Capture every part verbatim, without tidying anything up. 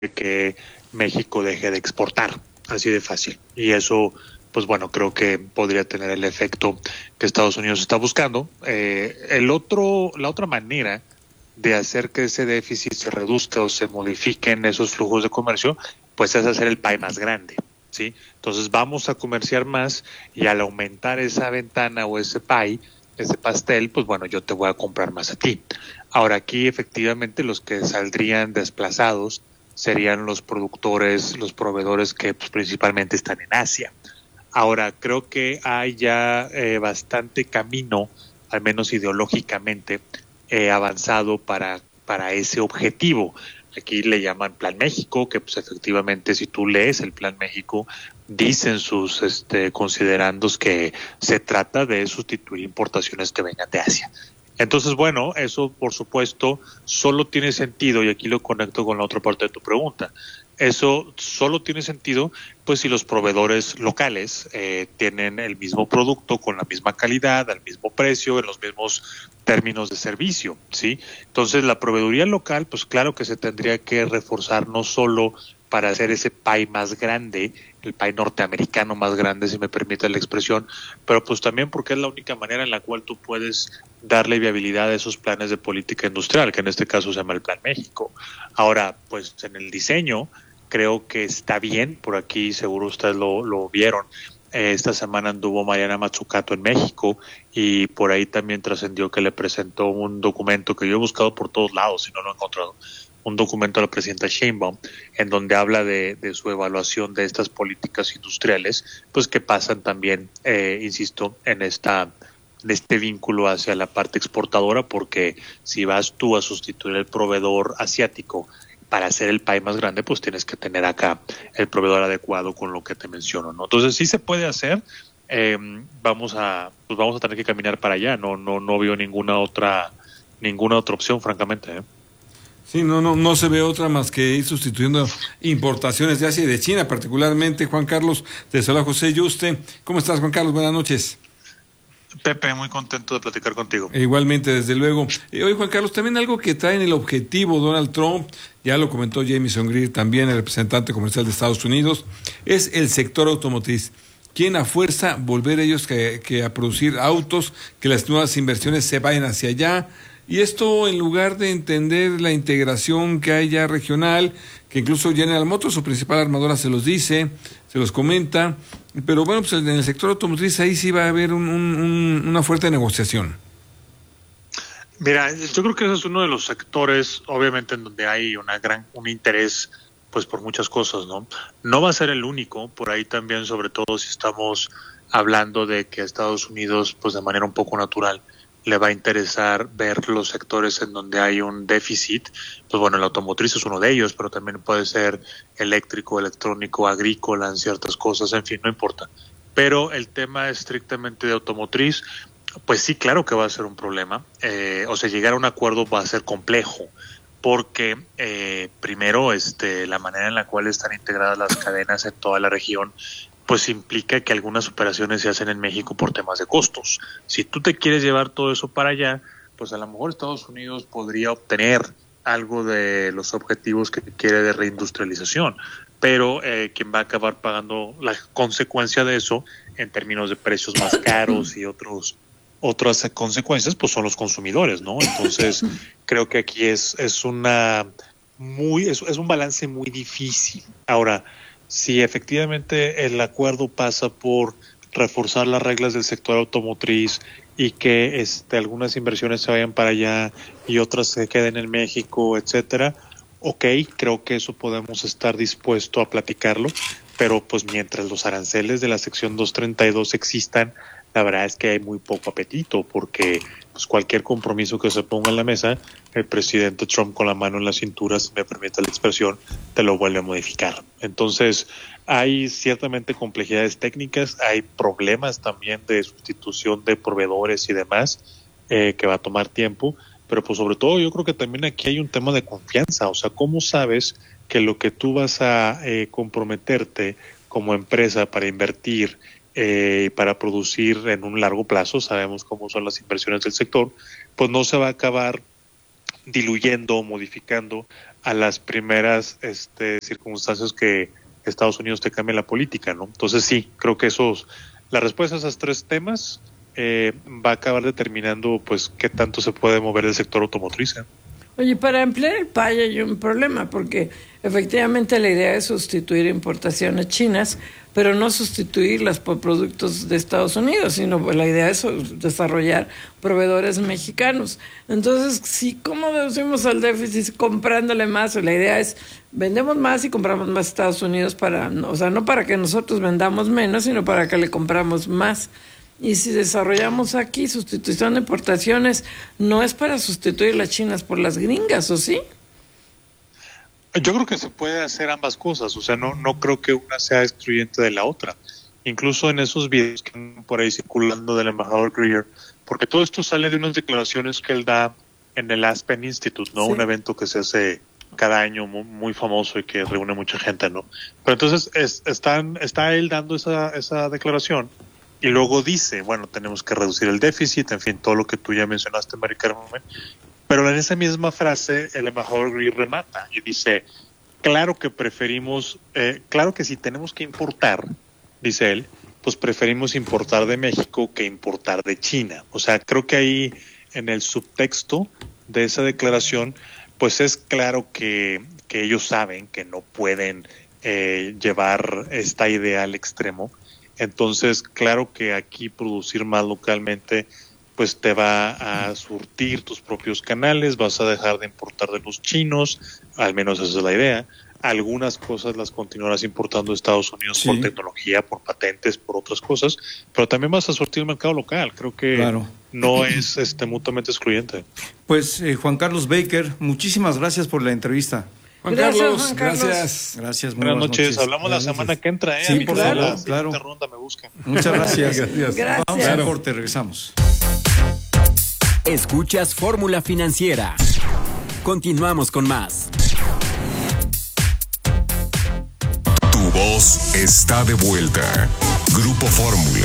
que México deje de exportar, así de fácil. Y eso, pues bueno, creo que podría tener el efecto que Estados Unidos está buscando. Eh, el otro, la otra manera de hacer que ese déficit se reduzca o se modifiquen esos flujos de comercio, pues es hacer el pie más grande, ¿sí? Entonces vamos a comerciar más y al aumentar esa ventana o ese pie, ese pastel, pues bueno, yo te voy a comprar más a ti. Ahora aquí efectivamente los que saldrían desplazados serían los productores, los proveedores que pues, principalmente están en Asia. Ahora, creo que hay ya eh, bastante camino, al menos ideológicamente, eh, avanzado para, para ese objetivo. Aquí le llaman Plan México, que pues efectivamente si tú lees el Plan México, dicen sus este, considerandos que se trata de sustituir importaciones que vengan de Asia. Entonces, bueno, eso por supuesto solo tiene sentido, y aquí lo conecto con la otra parte de tu pregunta, eso solo tiene sentido pues si los proveedores locales eh, tienen el mismo producto con la misma calidad, al mismo precio, en los mismos términos de servicio, ¿sí? Entonces la proveeduría local, pues claro que se tendría que reforzar no solo para hacer ese pie más grande, el pie norteamericano más grande, si me permite la expresión, pero pues también porque es la única manera en la cual tú puedes darle viabilidad a esos planes de política industrial, que en este caso se llama el Plan México. Ahora, pues en el diseño, creo que está bien, por aquí seguro ustedes lo, lo vieron, eh, esta semana anduvo Mariana Mazzucato en México y por ahí también trascendió que le presentó un documento que yo he buscado por todos lados y no lo he encontrado, un documento a la presidenta Sheinbaum en donde habla de, de su evaluación de estas políticas industriales, pues que pasan también, eh, insisto, en esta en este vínculo hacia la parte exportadora, porque si vas tú a sustituir el proveedor asiático para hacer el pie más grande, pues tienes que tener acá el proveedor adecuado con lo que te menciono, ¿no? Entonces sí se puede hacer, eh, vamos a pues vamos a tener que caminar para allá, no no no veo ninguna otra ninguna otra opción, francamente, ¿eh? Sí, no, no, no se ve otra más que ir sustituyendo importaciones de Asia y de China, particularmente. Juan Carlos, te saluda José Yuste. ¿Cómo estás, Juan Carlos? Buenas noches. Pepe, muy contento de platicar contigo. E igualmente, desde luego. Eh, oye, Juan Carlos, también algo que trae en el objetivo Donald Trump, ya lo comentó Jamieson Greer, también el representante comercial de Estados Unidos, es el sector automotriz. Quieren a fuerza volver ellos que, que a producir autos, que las nuevas inversiones se vayan hacia allá. Y esto en lugar de entender la integración que hay ya regional, que incluso General Motors, su principal armadora, se los dice, se los comenta, pero bueno, pues en el sector automotriz ahí sí va a haber un, un, una fuerte negociación. Mira, yo creo que ese es uno de los sectores, obviamente, en donde hay una gran un interés, pues por muchas cosas, ¿no? No va a ser el único, por ahí también, sobre todo si estamos hablando de que Estados Unidos, pues de manera un poco natural, le va a interesar ver los sectores en donde hay un déficit, pues bueno, el automotriz es uno de ellos, pero también puede ser eléctrico, electrónico, agrícola, en ciertas cosas, en fin, no importa. Pero el tema estrictamente de automotriz, pues sí, claro que va a ser un problema, eh, o sea, llegar a un acuerdo va a ser complejo, porque eh, primero, este, la manera en la cual están integradas las cadenas en toda la región, pues implica que algunas operaciones se hacen en México por temas de costos. Si tú te quieres llevar todo eso para allá, pues a lo mejor Estados Unidos podría obtener algo de los objetivos que quiere de reindustrialización, pero eh, quien va a acabar pagando la consecuencia de eso en términos de precios más caros y otros otras consecuencias, pues son los consumidores, ¿no? Entonces, creo que aquí es es una muy es, es un balance muy difícil. Ahora, si efectivamente el acuerdo pasa por reforzar las reglas del sector automotriz y que este, algunas inversiones se vayan para allá y otras se queden en México, etcétera, ok, creo que eso podemos estar dispuestos a platicarlo, pero pues mientras los aranceles de la sección doscientos treinta y dos existan, la verdad es que hay muy poco apetito, porque pues cualquier compromiso que se ponga en la mesa, el presidente Trump con la mano en la cintura, si me permite la expresión, te lo vuelve a modificar. Entonces, hay ciertamente complejidades técnicas, hay problemas también de sustitución de proveedores y demás, eh, que va a tomar tiempo, pero pues sobre todo yo creo que también aquí hay un tema de confianza, o sea, ¿cómo sabes que lo que tú vas a eh, comprometerte como empresa para invertir Eh, para producir en un largo plazo, sabemos cómo son las inversiones del sector, pues no se va a acabar diluyendo, modificando a las primeras este, circunstancias que Estados Unidos te cambie la política, ¿no? Entonces sí, creo que esos, la respuesta a esos tres temas eh, va a acabar determinando pues qué tanto se puede mover el sector automotriz, ¿eh? Oye, para emplear el P A Y hay un problema, porque efectivamente la idea es sustituir importaciones chinas, pero no sustituirlas por productos de Estados Unidos, sino la idea es desarrollar proveedores mexicanos. Entonces, si ¿cómo reducimos el déficit comprándole más? La idea es vendemos más y compramos más a Estados Unidos, para, o sea, no para que nosotros vendamos menos, sino para que le compramos más. Y si desarrollamos aquí sustitución de importaciones, no es para sustituir las chinas por las gringas, ¿o sí? Yo creo que se puede hacer ambas cosas, o sea, no no creo que una sea excluyente de la otra. Incluso en esos videos que andan por ahí circulando del embajador Greer, porque todo esto sale de unas declaraciones que él da en el Aspen Institute, ¿no? Sí. Un evento que se hace cada año muy, muy famoso y que reúne mucha gente, ¿no? Pero entonces es, están está él dando esa esa declaración. Y luego dice, bueno, tenemos que reducir el déficit, en fin, todo lo que tú ya mencionaste, Mari Carmen. Pero en esa misma frase, el embajador Greer remata y dice, claro que preferimos, eh, claro que si tenemos que importar, dice él, pues preferimos importar de México que importar de China. O sea, creo que ahí en el subtexto de esa declaración, pues es claro que, que ellos saben que no pueden eh, llevar esta idea al extremo. Entonces, claro que aquí producir más localmente, pues te va a surtir tus propios canales, vas a dejar de importar de los chinos, al menos esa es la idea. Algunas cosas las continuarás importando de Estados Unidos sí. por tecnología, por patentes, por otras cosas, pero también vas a surtir el mercado local. Creo que claro. no es este mutuamente excluyente. Pues eh, Juan Carlos Baker, muchísimas gracias por la entrevista. Juan Gracias, Carlos, Juan Carlos. gracias. Gracias, buenas, buenas noches. noches. Hablamos buenas la semana noches. que entra, ¿eh? Sí, por claro, favor, claro. Ronda me busca. Muchas gracias. gracias. gracias. Vamos al corte, regresamos. Escuchas Fórmula Financiera. Continuamos con más. Tu voz está de vuelta. Grupo Fórmula.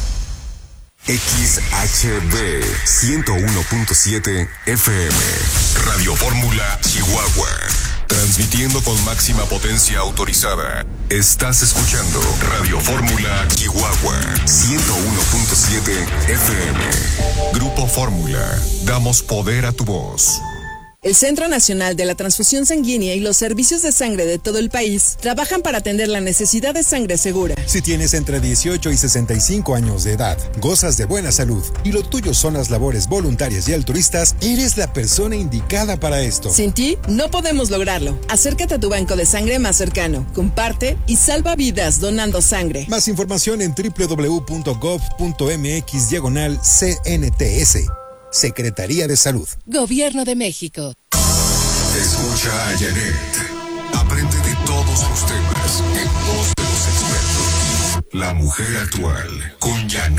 X H B ciento uno punto siete F M. Radio Fórmula Chihuahua. Transmitiendo con máxima potencia autorizada. Estás escuchando Radio Fórmula Chihuahua ciento uno punto siete F M. Grupo Fórmula. Damos poder a tu voz. El Centro Nacional de la Transfusión Sanguínea y los servicios de sangre de todo el país trabajan para atender la necesidad de sangre segura. Si tienes entre dieciocho y sesenta y cinco años de edad, gozas de buena salud y lo tuyo son las labores voluntarias y altruistas, eres la persona indicada para esto. Sin ti, no podemos lograrlo. Acércate a tu banco de sangre más cercano, comparte y salva vidas donando sangre. Más información en doble u doble u doble u punto gov punto mx diagonal C N T S. Secretaría de Salud. Gobierno de México. Escucha a Janet. Aprende de todos los temas en voz de los expertos. La mujer actual con Janet.